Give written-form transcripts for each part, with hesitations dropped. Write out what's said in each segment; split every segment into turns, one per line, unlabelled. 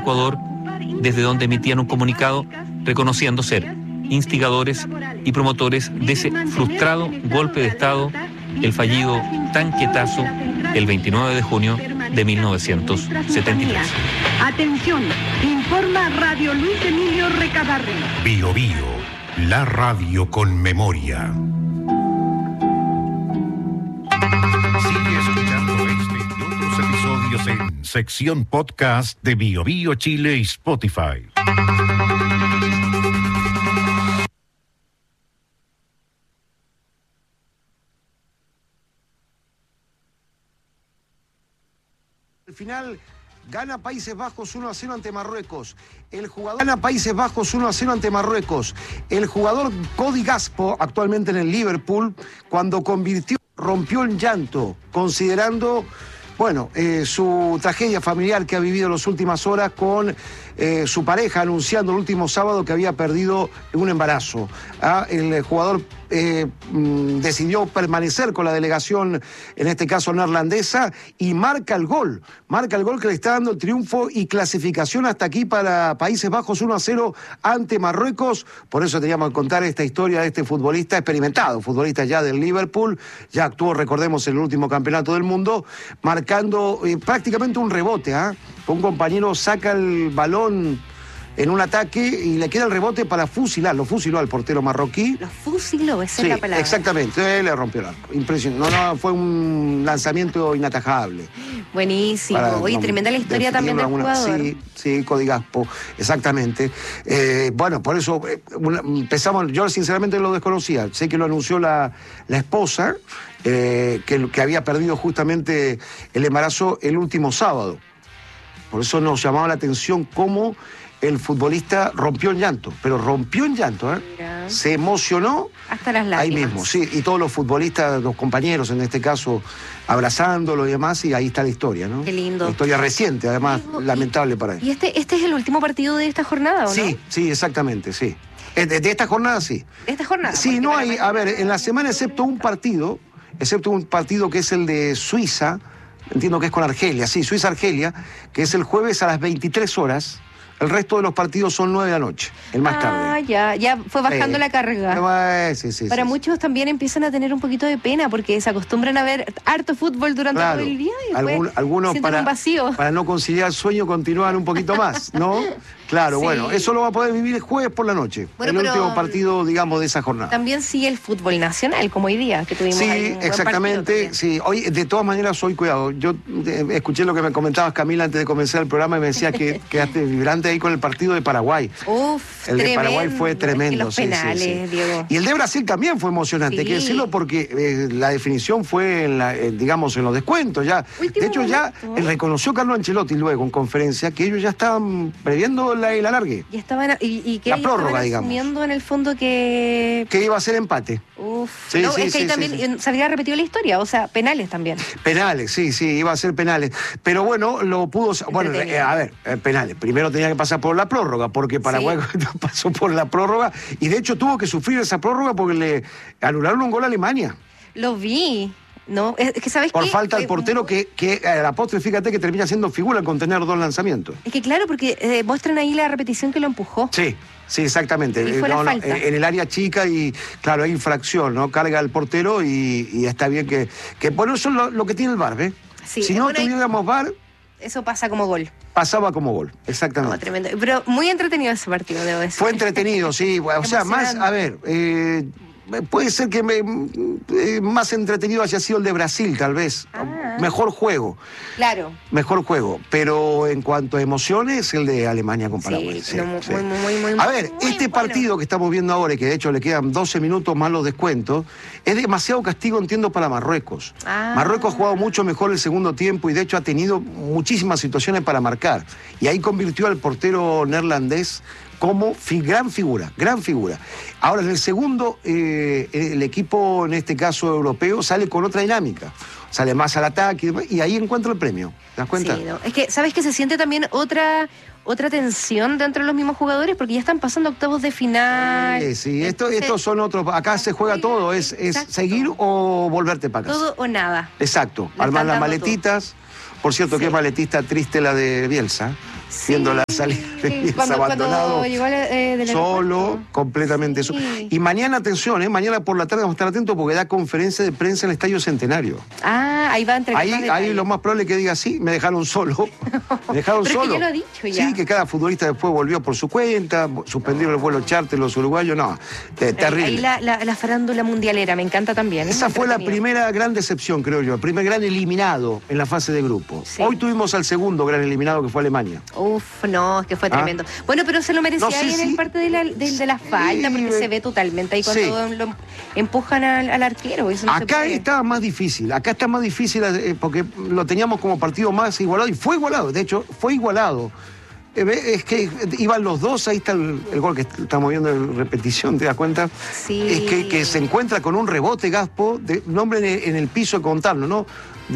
Ecuador, desde donde emitían un comunicado reconociendo ser instigadores y promotores de ese frustrado golpe de Estado, el fallido tanquetazo, el 29 de junio de 1973.
Atención, informa Radio Luis Emilio Recabarren.
Bio Bio, la radio con memoria. Sigue escuchando este y otros episodios en sección podcast de Bio Bio Chile y Spotify.
Al final gana Países Bajos 1-0 ante Marruecos. Gana Países Bajos 1-0 ante Marruecos. El jugador Cody Gakpo, actualmente en el Liverpool, cuando rompió el llanto, considerando, su tragedia familiar que ha vivido en las últimas horas con su pareja, anunciando el último sábado que había perdido un embarazo. El jugador decidió permanecer con la delegación, en este caso neerlandesa, y marca el gol que le está dando el triunfo y clasificación hasta aquí para Países Bajos 1-0 ante Marruecos. Por eso teníamos que contar esta historia de este futbolista experimentado, futbolista ya del Liverpool, ya actuó, recordemos, en el último campeonato del mundo, marcando prácticamente un rebote. Un compañero saca el balón en un ataque y le queda el rebote para fusilarlo. Fusiló al portero marroquí.
Lo fusiló, esa es la palabra.
Exactamente, le rompió el arco. Impresionante. No, fue un lanzamiento inatajable.
Buenísimo. Oye, tremenda la historia también del jugador.
Sí, Cody Gakpo, exactamente. Por eso empezamos, yo sinceramente lo desconocía. Sé que lo anunció la esposa, que había perdido justamente el embarazo el último sábado. Por eso nos llamaba la atención cómo el futbolista rompió en llanto, pero rompió en llanto, se emocionó
hasta las lágrimas.
Ahí mismo, sí, y todos los futbolistas, los compañeros en este caso, abrazándolo y demás, y ahí está la historia, ¿no?
Qué lindo.
La historia reciente, además, lamentable para él.
¿Y este es el último partido de esta jornada, o no?
Sí, exactamente, sí. De esta jornada, sí.
¿De esta jornada?
Sí, no hay, en la semana, excepto un partido que es el de Suiza, entiendo que es con Argelia, sí, Suiza-Argelia, que es el jueves a las 23 horas. El resto de los partidos son 9 de la noche, el más tarde.
Ya fue bajando la carga.
Sí.
Para muchos también empiezan a tener un poquito de pena porque se acostumbran a ver harto fútbol durante todo el día y después
algunos
sienten un vacío.
Para no conciliar el sueño continúan un poquito más, ¿no? Claro, sí. Eso lo va a poder vivir el jueves por la noche, el último partido, digamos, de esa jornada.
También sigue el fútbol nacional, como hoy día, que tuvimos.
Sí, exactamente, sí. Hoy, de todas maneras, cuidado. Yo escuché lo que me comentabas, Camila, antes de comenzar el programa, y me decía que quedaste vibrante ahí con el partido de Paraguay.
El
de Paraguay fue tremendo.
Los penales, Diego.
Y el de Brasil también fue emocionante, hay que decirlo, porque la definición fue, en los descuentos. De hecho, reconoció Carlo Ancelotti luego en conferencia que ellos ya estaban previendo el alargue.
Y estaban y que
la prórroga, digamos.
Asumiendo en el fondo que
iba a ser empate.
Es que ahí también se había repetido la historia, o sea, penales también.
Penales, sí, iba a ser penales. Pero lo pudo. Penales. Primero tenía que pasar por la prórroga, porque Paraguay pasó por la prórroga y de hecho tuvo que sufrir esa prórroga porque le anularon un gol a Alemania.
Lo vi. No, es que ¿sabes qué?
Por falta al portero que a la postre, fíjate que termina siendo figura con tener 2 lanzamientos.
Es que claro, porque muestran ahí la repetición que lo empujó.
Sí, exactamente. En el área chica y claro, hay infracción, ¿no? Carga al portero y está bien que bueno, eso es lo que tiene el VAR, ¿ves?
Sí,
si no tuviéramos VAR,
eso pasa como gol.
Pasaba como gol, exactamente.
No, tremendo. Pero muy entretenido ese partido, debo decir.
Fue entretenido, sí. O sea, más, puede ser que más entretenido haya sido el de Brasil, tal vez. Mejor juego.
Claro.
Mejor juego. Pero en cuanto a emociones, el de Alemania con Paraguay.
Muy
a ver, este partido que estamos viendo ahora, y que de hecho le quedan 12 minutos más los descuentos, es demasiado castigo, entiendo, para Marruecos. Marruecos ha jugado mucho mejor el segundo tiempo y de hecho ha tenido muchísimas situaciones para marcar. Y ahí convirtió al portero neerlandés como gran figura. Ahora, en el segundo, el equipo, en este caso europeo, sale con otra dinámica. Sale más al ataque y ahí encuentra el premio. ¿Te das cuenta?
Sí, no. Es que, ¿sabes que se siente también otra tensión dentro de los mismos jugadores? Porque ya están pasando octavos de final.
Sí, estos son otros. Acá se juega todo, es seguir o volverte para casa.
Todo o nada.
Exacto. Armar las maletitas. Por cierto, qué maletista triste la de Bielsa. viendo la salida de Bielsa abandonado, solo, completamente solo. Y mañana, atención, mañana por la tarde vamos a estar atentos porque da conferencia de prensa en el Estadio Centenario.
Ahí va a entregar
ahí lo más probable es que diga sí, me dejaron solo. Me dejaron
pero
solo.
Que ya lo ha dicho ya.
Sí, que cada futbolista después volvió por su cuenta, suspendieron el vuelo charter los uruguayos, no, terrible.
Ahí la farándula mundialera, me encanta también.
Esa fue la primera gran decepción, creo yo, el primer gran eliminado en la fase de grupo. Sí. Hoy tuvimos al segundo gran eliminado, que fue Alemania.
No, es que fue tremendo. Bueno, pero se lo merecía ahí en el parte de la falta, porque se ve totalmente ahí cuando lo empujan al arquero. Eso no
acá está más difícil, porque lo teníamos como partido más igualado, y fue igualado, de hecho, fue igualado. Es que iban los dos, ahí está el gol que estamos viendo en repetición, ¿te das cuenta?
Sí.
Es que se encuentra con un rebote Gaspo, un hombre en el piso de contarlo, ¿no?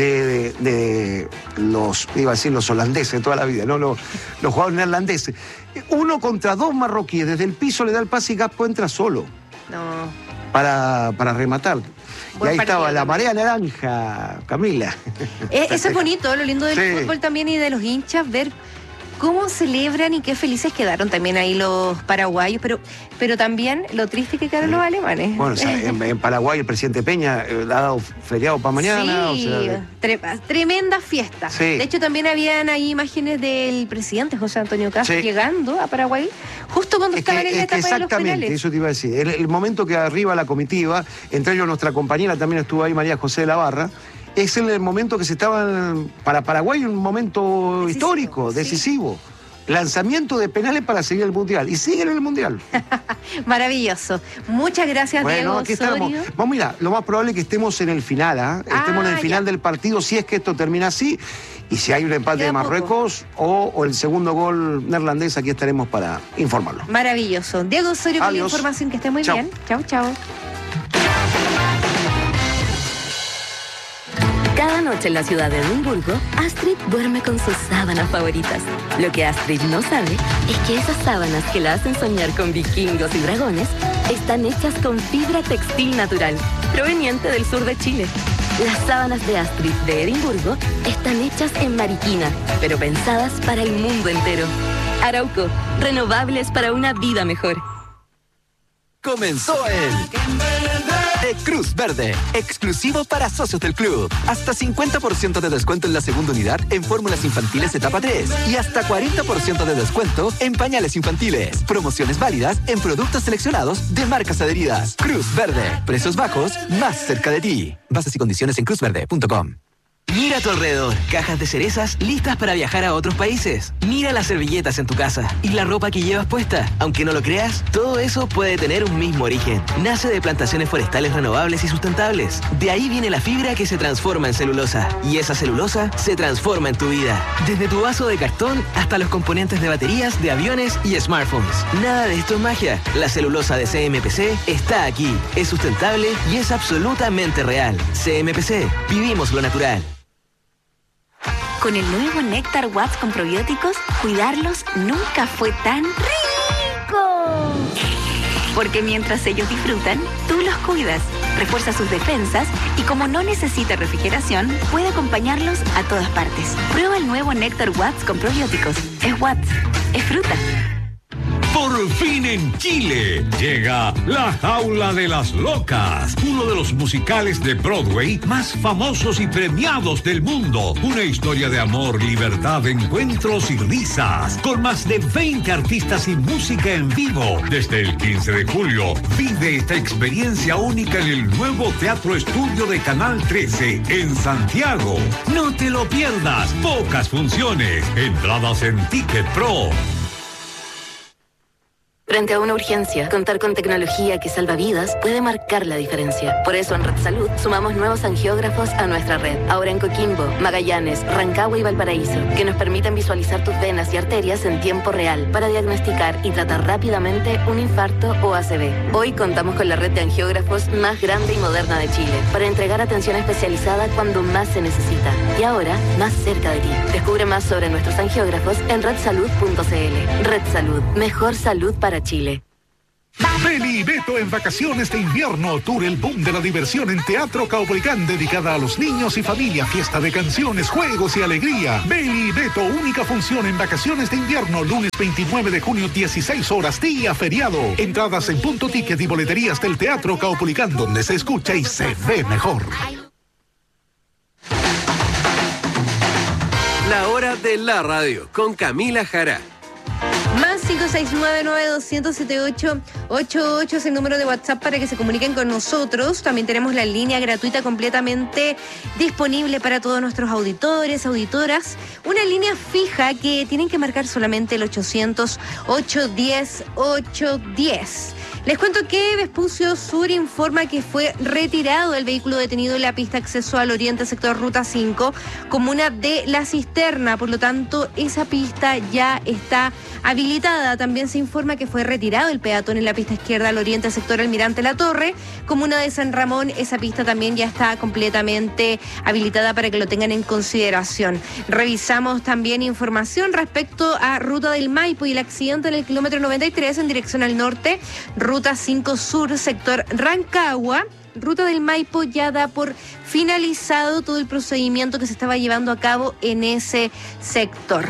De los, iba a decir los holandeses de toda la vida, ¿no? Los jugadores neerlandeses. 1 contra 2 marroquíes, desde el piso le da el pase y Gaspo entra solo.
No.
Para rematar.
Buen
y ahí
partido,
estaba la marea naranja, Camila.
Eso es bonito, lo lindo del fútbol también y de los hinchas, ver cómo celebran y qué felices quedaron también ahí los paraguayos, pero también lo triste que quedaron los alemanes.
Bueno, o sea, en Paraguay el presidente Peña le ha dado feriado para mañana.
Sí,
o sea,
tremenda fiesta.
Sí.
De hecho, también habían ahí imágenes del presidente José Antonio Caz llegando a Paraguay, justo cuando estaban en la etapa de los penales.
Exactamente, eso te iba a decir. El momento que arriba la comitiva, entre ellos nuestra compañera también estuvo ahí, María José de la Barra, es en el momento que se estaban, para Paraguay, un momento histórico, decisivo. Lanzamiento de penales para seguir el Mundial. Y siguen en el Mundial.
Maravilloso. Muchas gracias, Diego
aquí estamos. Vamos, mira, lo más probable es que estemos en el final, estemos en el final del partido, si es que esto termina así. Y si hay un empate de Marruecos o el segundo gol neerlandés, aquí estaremos para informarlo.
Maravilloso. Diego Osorio con la información, que esté muy bien. Chau, chau.
Cada noche en la ciudad de Edimburgo, Astrid duerme con sus sábanas favoritas. Lo que Astrid no sabe es que esas sábanas que la hacen soñar con vikingos y dragones están hechas con fibra textil natural, proveniente del sur de Chile. Las sábanas de Astrid de Edimburgo están hechas en Mariquina, pero pensadas para el mundo entero. Arauco, renovables para una vida mejor.
Comenzó el Cruz Verde, exclusivo para socios del club. Hasta 50% de descuento en la segunda unidad en fórmulas infantiles etapa 3 y hasta 40% de descuento en pañales infantiles. Promociones válidas en productos seleccionados de marcas adheridas. Cruz Verde, precios bajos, más cerca de ti. Bases y condiciones en cruzverde.com. Mira a tu alrededor, cajas de cerezas listas para viajar a otros países. Mira las servilletas en tu casa y la ropa que llevas puesta. Aunque no lo creas, todo eso puede tener un mismo origen. Nace de plantaciones forestales renovables y sustentables. De ahí viene la fibra que se transforma en celulosa. Y esa celulosa se transforma en tu vida. Desde tu vaso de cartón hasta los componentes de baterías, de aviones y smartphones. Nada de esto es magia. La celulosa de CMPC está aquí. Es sustentable y es absolutamente real. CMPC, vivimos lo natural.
Con el nuevo Néctar Watts con probióticos, cuidarlos nunca fue tan rico. Porque mientras ellos disfrutan, tú los cuidas, refuerza sus defensas y como no necesita refrigeración, puede acompañarlos a todas partes. Prueba el nuevo Néctar Watts con probióticos. Es Watts, es fruta.
Por fin en Chile llega La Jaula de las Locas, uno de los musicales de Broadway más famosos y premiados del mundo. Una historia de amor, libertad, encuentros y risas, con más de 20 artistas y música en vivo. Desde el 15 de julio, vive esta experiencia única en el nuevo Teatro Estudio de Canal 13 en Santiago. No te lo pierdas, pocas funciones, entradas en Ticket Pro.
Frente a una urgencia, contar con tecnología que salva vidas puede marcar la diferencia. Por eso en Red Salud sumamos nuevos angiógrafos a nuestra red. Ahora en Coquimbo, Magallanes, Rancagua y Valparaíso, que nos permiten visualizar tus venas y arterias en tiempo real para diagnosticar y tratar rápidamente un infarto o ACV. Hoy contamos con la red de angiógrafos más grande y moderna de Chile para entregar atención especializada cuando más se necesita. Y ahora, más cerca de ti. Descubre más sobre nuestros angiógrafos en redsalud.cl. Red Salud, mejor salud para Chile.
Beli y Beto en vacaciones de invierno. Tour El Boom de la diversión en Teatro Caupolicán, dedicada a los niños y familia. Fiesta de canciones, juegos y alegría. Beli y Beto, única función en vacaciones de invierno. Lunes 29 de junio, 16 horas, día feriado. Entradas en Punto Ticket y boleterías del Teatro Caupolicán, donde se escucha y se ve mejor.
La hora de la radio con Camila Jara.
Más 569-9278-88 es el número de WhatsApp para que se comuniquen con nosotros. También tenemos la línea gratuita completamente disponible para todos nuestros auditores, auditoras. Una línea fija que tienen que marcar solamente el 800-810-810. Les cuento que Vespucio Sur informa que fue retirado el vehículo detenido en la pista acceso al oriente sector Ruta 5, comuna de La Cisterna. Por lo tanto, esa pista ya está habilitada. También se informa que fue retirado el peatón en la pista izquierda al oriente sector Almirante La Torre, comuna de San Ramón. Esa pista también ya está completamente habilitada para que lo tengan en consideración. Revisamos también información respecto a Ruta del Maipo y el accidente en el kilómetro 93 en dirección al norte, Ruta 5 Sur, sector Rancagua. Ruta del Maipo ya da por finalizado todo el procedimiento que se estaba llevando a cabo en ese sector.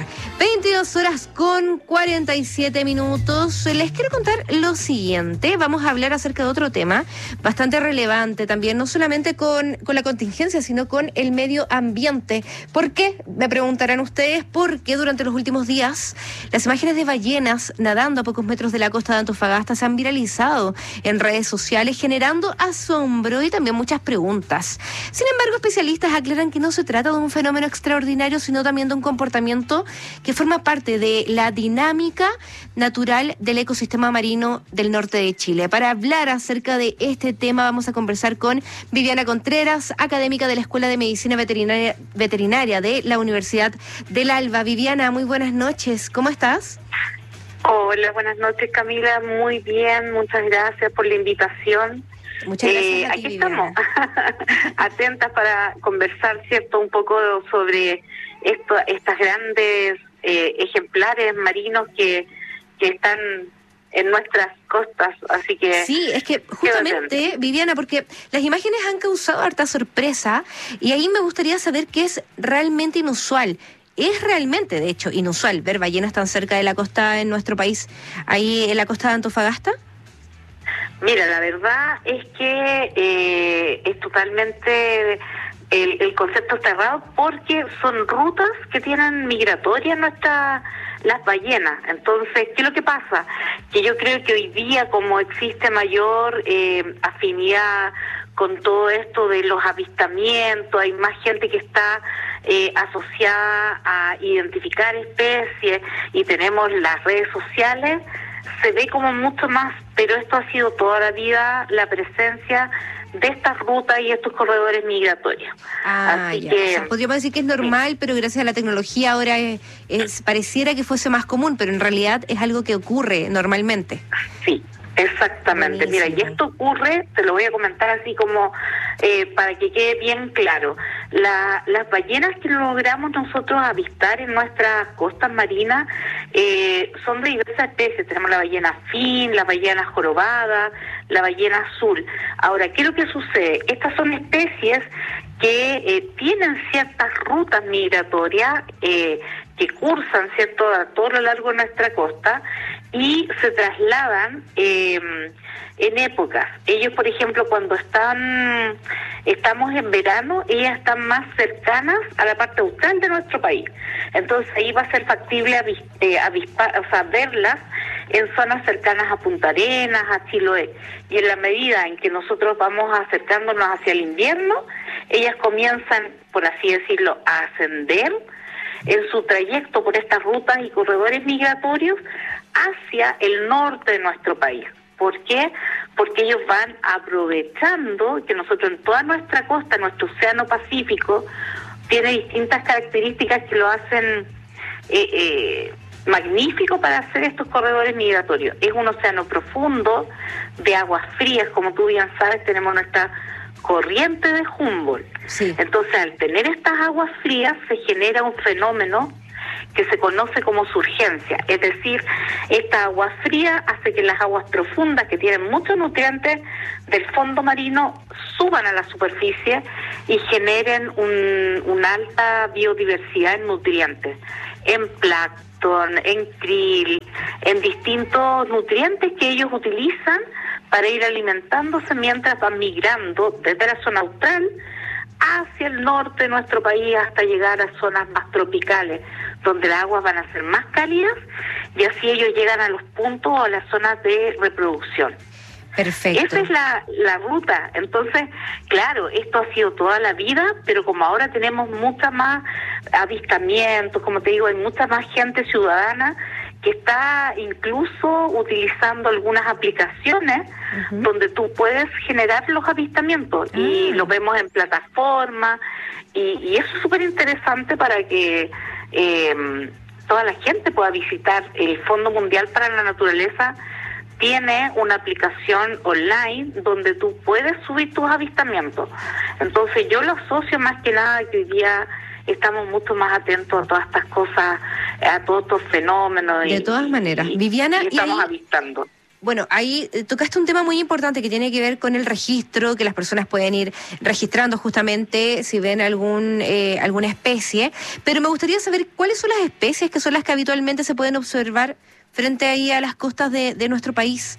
22:47. Les quiero contar lo siguiente. Vamos a hablar acerca de otro tema bastante relevante también, no solamente con la contingencia, sino con el medio ambiente. ¿Por qué? Me preguntarán ustedes. Porque durante los últimos días las imágenes de ballenas nadando a pocos metros de la costa de Antofagasta se han viralizado en redes sociales, generando asombro y también muchas preguntas. Sin embargo, especialistas aclaran que no se trata de un fenómeno extraordinario, sino también de un comportamiento que forma parte de la dinámica natural del ecosistema marino del norte de Chile. Para hablar acerca de este tema vamos a conversar con Viviana Contreras, académica de la Escuela de Medicina Veterinaria de la Universidad del Alba. Viviana, muy buenas noches. ¿Cómo estás?
Hola, buenas noches, Camila. Muy bien, muchas gracias por la invitación.
Muchas gracias a ti,
aquí estamos, atentas para conversar, ¿cierto?, un poco sobre estas grandes ejemplares marinos que están en nuestras costas, así que...
Sí, es que justamente, Viviana, porque las imágenes han causado harta sorpresa y ahí me gustaría saber qué es realmente inusual. Es realmente, de hecho, inusual ver ballenas tan cerca de la costa en nuestro país, ahí en la costa de Antofagasta.
Mira, la verdad es que es totalmente el concepto cerrado, porque son rutas que tienen migratorias las ballenas. Entonces, ¿qué es lo que pasa? Que yo creo que hoy día, como existe mayor afinidad con todo esto de los avistamientos, hay más gente que está asociada a identificar especies y tenemos las redes sociales, se ve como mucho más, pero esto ha sido toda la vida la presencia de estas rutas y estos corredores migratorios. Así que,
o sea, podríamos decir que es normal, pero gracias a la tecnología ahora pareciera que fuese más común, pero en realidad es algo que ocurre normalmente.
Sí, exactamente. Buenísimo. Mira, y esto ocurre, te lo voy a comentar así como para que quede bien claro. Las ballenas que logramos nosotros avistar en nuestras costas marinas son de diversas especies. Tenemos la ballena fin, la ballena jorobada, la ballena azul. Ahora, ¿qué es lo que sucede? Estas son especies que tienen ciertas rutas migratorias que cursan, ¿cierto?, a todo lo largo de nuestra costa y se trasladan en épocas. Ellos, por ejemplo, cuando estamos en verano, ellas están más cercanas a la parte austral de nuestro país. Entonces ahí va a ser factible verlas en zonas cercanas a Punta Arenas, a Chiloé. Y en la medida en que nosotros vamos acercándonos hacia el invierno, ellas comienzan, por así decirlo, a ascender en su trayecto por estas rutas y corredores migratorios hacia el norte de nuestro país. ¿Por qué? Porque ellos van aprovechando que nosotros en toda nuestra costa, nuestro océano Pacífico, tiene distintas características que lo hacen magnífico para hacer estos corredores migratorios. Es un océano profundo, de aguas frías, como tú bien sabes, tenemos nuestra corriente de Humboldt. Sí. Entonces, al tener estas aguas frías, se genera un fenómeno que se conoce como surgencia, es decir, esta agua fría hace que las aguas profundas, que tienen muchos nutrientes del fondo marino, suban a la superficie y generen una alta biodiversidad en nutrientes, en plancton, en krill, en distintos nutrientes que ellos utilizan para ir alimentándose mientras van migrando desde la zona austral hacia el norte de nuestro país hasta llegar a zonas más tropicales, donde las aguas van a ser más cálidas y así ellos llegan a los puntos o a las zonas de reproducción.
Perfecto.
Esa es la ruta. Entonces, claro, esto ha sido toda la vida, pero como ahora tenemos mucha más avistamientos, como te digo, hay mucha más gente ciudadana que está incluso utilizando algunas aplicaciones donde tú puedes generar los avistamientos y lo vemos en plataformas y eso es súper interesante para que toda la gente pueda visitar. El Fondo Mundial para la Naturaleza tiene una aplicación online donde tú puedes subir tus avistamientos. Entonces yo lo asocio más que nada que hoy día estamos mucho más atentos a todas estas cosas, a todos estos fenómenos.
De todas maneras. Viviana,
y estamos avistando.
Bueno, ahí tocaste un tema muy importante que tiene que ver con el registro, que las personas pueden ir registrando justamente si ven alguna especie, pero me gustaría saber cuáles son las especies que son las que habitualmente se pueden observar frente ahí a las costas de nuestro país.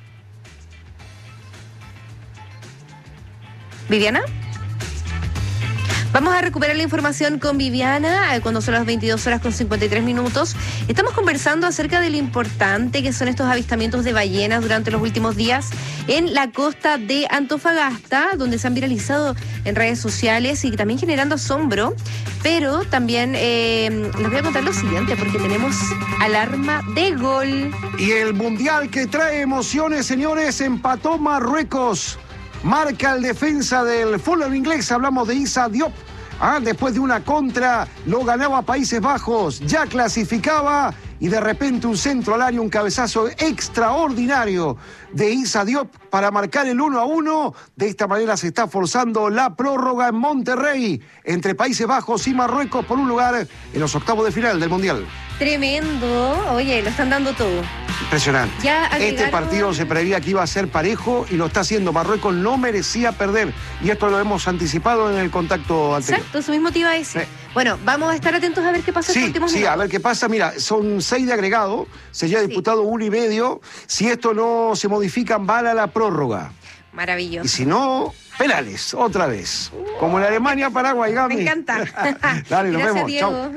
¿Viviana? Vamos a recuperar la información con Viviana cuando son las 22:53. Estamos conversando acerca de lo importante que son estos avistamientos de ballenas durante los últimos días en la costa de Antofagasta, donde se han viralizado en redes sociales y también generando asombro. Pero también les voy a contar lo siguiente, porque tenemos alarma de gol.
Y el mundial que trae emociones, señores, empató Marruecos. Marca el defensa del fútbol inglés, hablamos de Issa Diop. Después de una contra, lo ganaba Países Bajos, ya clasificaba y de repente un centro al área, un cabezazo extraordinario de Issa Diop para marcar el 1-1. De esta manera se está forzando la prórroga en Monterrey entre Países Bajos y Marruecos por un lugar en los octavos de final del Mundial.
Tremendo, oye, lo están dando todo.
Impresionante. Este partido se preveía que iba a ser parejo y lo está haciendo. Marruecos no merecía perder y esto lo hemos anticipado en el contacto anterior.
Exacto, eso mismo te iba a decir. Bueno, vamos a estar atentos a ver qué pasa.
Sí, a ver qué pasa. Mira, son 6 de agregado, se ya ha disputado 1:30. Si esto no se modifican, van a la prórroga.
Maravilloso.
Y si no, penales, otra vez. Como en Alemania, Paraguay, Gaby.
Me encanta.
Dale, nos
Gracias,
vemos.
Diego.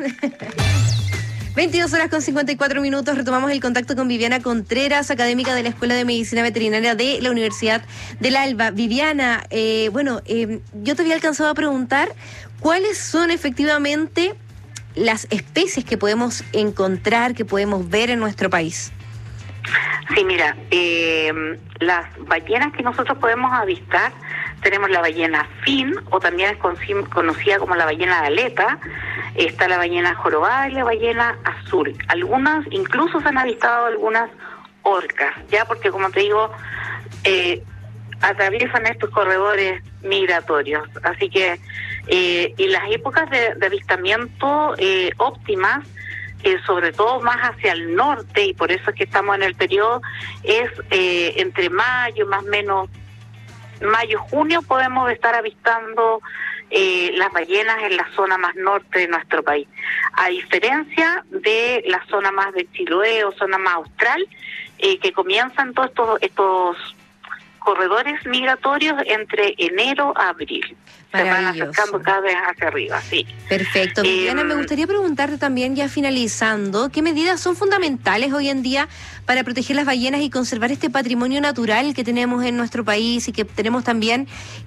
22:54. Retomamos el contacto con Viviana Contreras, académica de la Escuela de Medicina Veterinaria de la Universidad del Alba. Viviana, yo te había alcanzado a preguntar cuáles son efectivamente las especies que podemos encontrar, que podemos ver en nuestro país.
Sí, mira, las ballenas que nosotros podemos avistar, tenemos la ballena fin, o también es conocida como la ballena de aleta. Está la ballena jorobada y la ballena azul. Algunas, incluso se han avistado algunas orcas, ya porque, como te digo, atraviesan estos corredores migratorios. Así que, y las épocas de avistamiento óptimas, sobre todo más hacia el norte, y por eso es que estamos en el periodo, es entre mayo, más o menos, mayo-junio podemos estar avistando las ballenas en la zona más norte de nuestro país. A diferencia de la zona más de Chiloé o zona más austral, que comienzan todos estos corredores migratorios entre enero a abril. Se van acercando cada vez hacia arriba, sí.
Perfecto. Viviana, me gustaría preguntarte también, ya finalizando, ¿qué medidas son fundamentales hoy en día para proteger las ballenas y conservar este patrimonio natural que tenemos en nuestro país y que tenemos también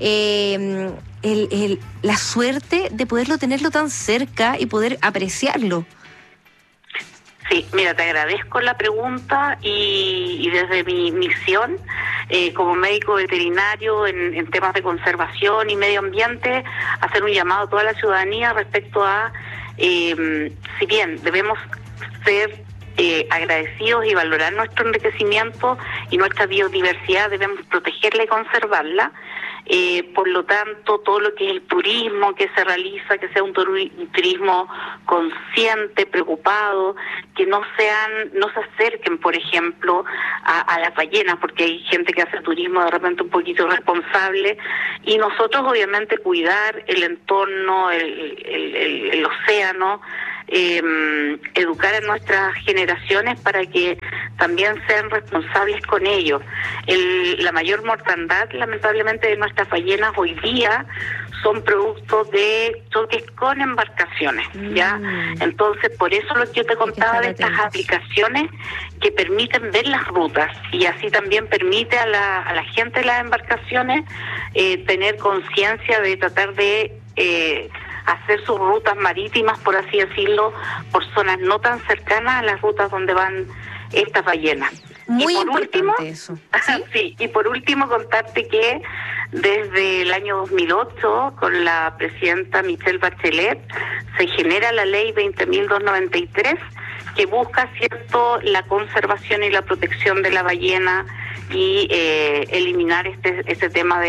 la suerte de tenerlo tan cerca y poder apreciarlo?
Sí, mira, te agradezco la pregunta y desde mi misión como médico veterinario en temas de conservación y medio ambiente, hacer un llamado a toda la ciudadanía respecto a, si bien debemos ser agradecidos y valorar nuestro enriquecimiento y nuestra biodiversidad, debemos protegerla y conservarla. por lo tanto todo lo que es el turismo que se realiza, que sea un turismo consciente, preocupado, que no se acerquen, por ejemplo, a las ballenas, porque hay gente que hace turismo de repente un poquito irresponsable, y nosotros obviamente cuidar el entorno, el océano, educar a nuestras generaciones para que también sean responsables con ello. La mayor mortandad, lamentablemente, de nuestras ballenas hoy día son producto de choques con embarcaciones, ¿ya? Entonces, por eso lo que yo te contaba de estas aplicaciones que permiten ver las rutas, y así también permite a la gente de las embarcaciones tener conciencia de tratar de hacer sus rutas marítimas, por así decirlo, por zonas no tan cercanas a las rutas donde van estas ballenas.
Muy
y por
importante
último,
eso.
¿Sí? Sí, y por último contarte que desde el año 2008, con la presidenta Michelle Bachelet, se genera la ley 20.293, que busca, ¿cierto?, la conservación y la protección de la ballena y eliminar este tema de